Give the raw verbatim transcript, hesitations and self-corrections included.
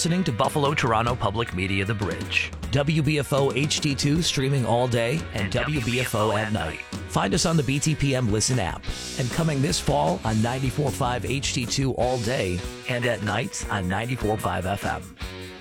listening to Buffalo Toronto Public Media The Bridge. W B F O H D two streaming all day and W B F O at night. Find us on the B T P M Listen app. And coming this fall on ninety-four point five H D two all day and at night on ninety-four point five F M.